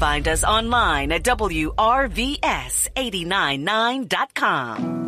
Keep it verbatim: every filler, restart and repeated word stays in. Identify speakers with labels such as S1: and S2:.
S1: find us online at W R V S eight nine nine dot com.